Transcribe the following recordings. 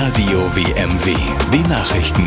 Radio WMW. Die Nachrichten.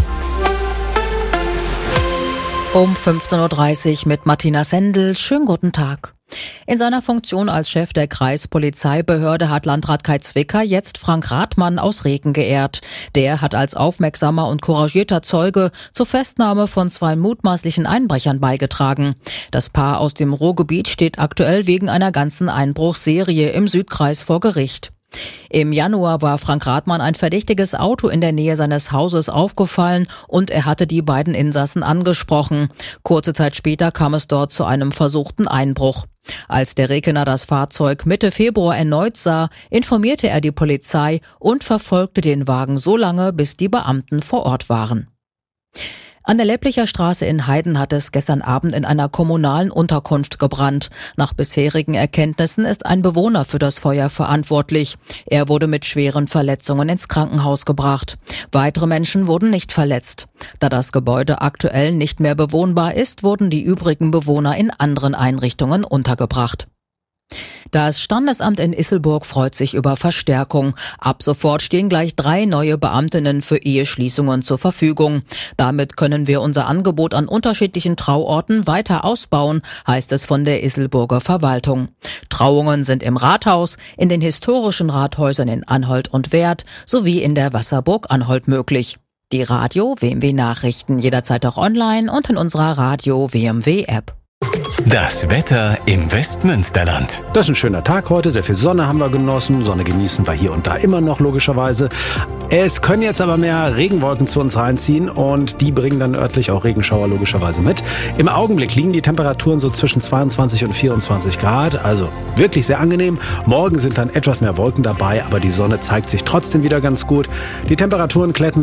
Um 15.30 Uhr mit Martina Sendel. Schönen guten Tag. In seiner Funktion als Chef der Kreispolizeibehörde hat Landrat Kai Zwicker jetzt Frank Rathmann aus Reken geehrt. Der hat als aufmerksamer und couragierter Zeuge zur Festnahme von 2 mutmaßlichen Einbrechern beigetragen. Das Paar aus dem Ruhrgebiet steht aktuell wegen einer ganzen Einbruchsserie im Südkreis vor Gericht. Im Januar war Frank Rathmann ein verdächtiges Auto in der Nähe seines Hauses aufgefallen und er hatte die beiden Insassen angesprochen. Kurze Zeit später kam es dort zu einem versuchten Einbruch. Als der Rekener das Fahrzeug Mitte Februar erneut sah, informierte er die Polizei und verfolgte den Wagen so lange, bis die Beamten vor Ort waren. An der Lepplicher Straße in Heiden hat es gestern Abend in einer kommunalen Unterkunft gebrannt. Nach bisherigen Erkenntnissen ist ein Bewohner für das Feuer verantwortlich. Er wurde mit schweren Verletzungen ins Krankenhaus gebracht. Weitere Menschen wurden nicht verletzt. Da das Gebäude aktuell nicht mehr bewohnbar ist, wurden die übrigen Bewohner in anderen Einrichtungen untergebracht. Das Standesamt in Isselburg freut sich über Verstärkung. Ab sofort stehen gleich 3 neue Beamtinnen für Eheschließungen zur Verfügung. Damit können wir unser Angebot an unterschiedlichen Trauorten weiter ausbauen, heißt es von der Isselburger Verwaltung. Trauungen sind im Rathaus, in den historischen Rathäusern in Anholt und Werth sowie in der Wasserburg Anholt möglich. Die Radio WMW Nachrichten jederzeit auch online und in unserer Radio WMW App. Das Wetter im Westmünsterland. Das ist ein schöner Tag heute, sehr viel Sonne haben wir genossen. Sonne genießen wir hier und da immer noch, logischerweise. Es können jetzt aber mehr Regenwolken zu uns reinziehen und die bringen dann örtlich auch Regenschauer logischerweise mit. Im Augenblick liegen die Temperaturen so zwischen 22 und 24 Grad, also wirklich sehr angenehm. Morgen sind dann etwas mehr Wolken dabei, aber die Sonne zeigt sich trotzdem wieder ganz gut. Die Temperaturen klettern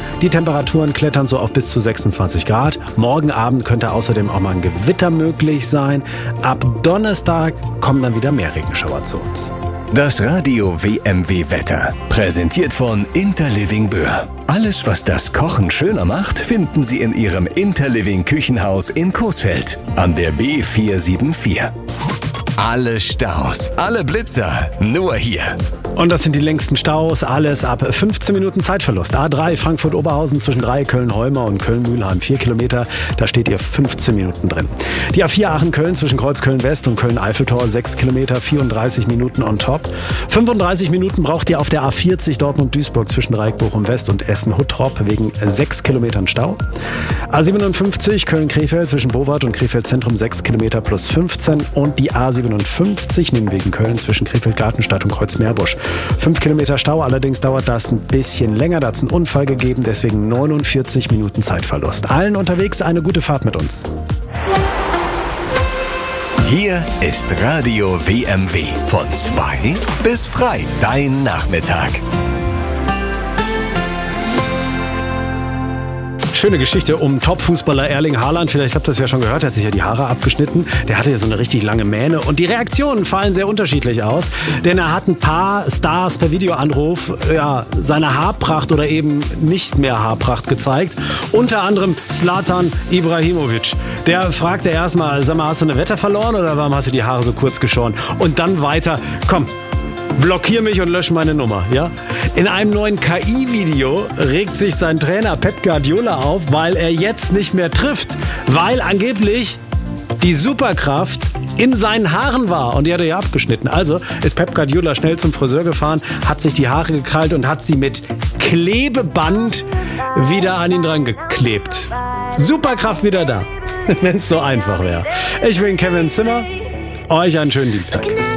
so auf bis zu 26 Grad. Morgen Abend könnte außerdem auch mal ein Gewitter möglich sein. Ab Donnerstag kommen dann wieder mehr Regenschauer zu uns. Das Radio WMW Wetter. Präsentiert von Interliving Böhr. Alles, was das Kochen schöner macht, finden Sie in Ihrem Interliving Küchenhaus in Coesfeld an der B474. Alle Staus, alle Blitzer, nur hier. Und das sind die längsten Staus, alles ab 15 Minuten Zeitverlust. A3 Frankfurt-Oberhausen zwischen Köln-Holmer und Köln-Mühlheim 4 Kilometer, da steht ihr 15 Minuten drin. Die A4 Aachen-Köln zwischen Kreuzköln-West und Köln-Eiffeltor 6 Kilometer, 34 Minuten on top. 35 Minuten braucht ihr auf der A40 Dortmund-Duisburg zwischen Bochum-West und Essen-Huttrop wegen 6 Kilometern Stau. A57 Köln-Krefeld zwischen Bowart und Krefeld-Zentrum 6 Kilometer plus 15 und die A57 wegen Köln zwischen Krefeld-Gartenstadt und Kreuzmeerbusch. 5 Kilometer Stau, allerdings dauert das ein bisschen länger. Da hat es einen Unfall gegeben, deswegen 49 Minuten Zeitverlust. Allen unterwegs eine gute Fahrt mit uns. Hier ist Radio WMW. Von 2 bis frei. Dein Nachmittag. Schöne Geschichte um Top-Fußballer Erling Haaland. Vielleicht habt ihr das ja schon gehört, er hat sich ja die Haare abgeschnitten. Der hatte ja so eine richtig lange Mähne und die Reaktionen fallen sehr unterschiedlich aus. Denn er hat ein paar Stars per Videoanruf seine Haarpracht oder eben nicht mehr Haarpracht gezeigt. Unter anderem Zlatan Ibrahimovic. Der fragte erstmal, sag mal, hast du eine Wette verloren oder warum hast du die Haare so kurz geschoren? Und dann weiter, komm, blockier mich und lösch meine Nummer, ja? In einem neuen KI-Video regt sich sein Trainer Pep Guardiola auf, weil er jetzt nicht mehr trifft, weil angeblich die Superkraft in seinen Haaren war und die hat er ja abgeschnitten. Also ist Pep Guardiola schnell zum Friseur gefahren, hat sich die Haare gekrallt und hat sie mit Klebeband wieder an ihn dran geklebt. Superkraft wieder da, wenn es so einfach wäre. Ich bin Kevin Zimmer, euch einen schönen Dienstag.